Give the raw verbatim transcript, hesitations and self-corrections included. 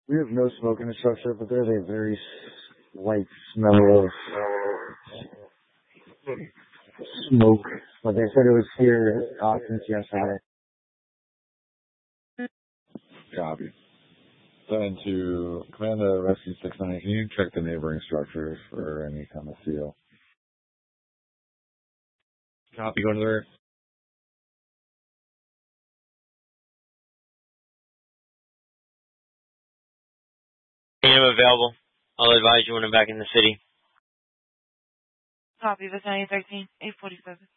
We have no smoke in the structure, but there's a very light smell of smoke. But they said it was here uh, since yesterday. Copy. Then to Command the Rescue six nine, can you check the neighboring structures for any kind of seal? Copy, going to the rear. I am available. I'll advise you when I'm back in the city. Copy, Vicinity thirteen, eight forty-seven.